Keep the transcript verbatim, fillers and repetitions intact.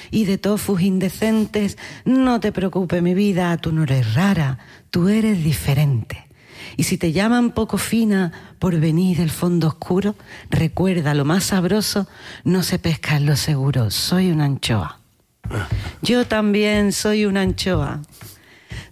y de tofus indecentes. No te preocupes, mi vida, tú no eres rara, tú eres diferente. Y si te llaman poco fina por venir del fondo oscuro, recuerda, lo más sabroso no se pesca en lo seguro. Soy una anchoa. Yo también soy una anchoa.